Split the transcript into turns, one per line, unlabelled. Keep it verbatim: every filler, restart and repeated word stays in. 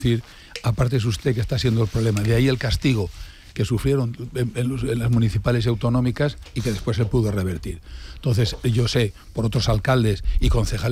decir, aparte es usted que está siendo el problema. De ahí el castigo que sufrieron en, en, los, en las municipales y autonómicas y que después se pudo revertir. Entonces, yo sé, por otros alcaldes y concejales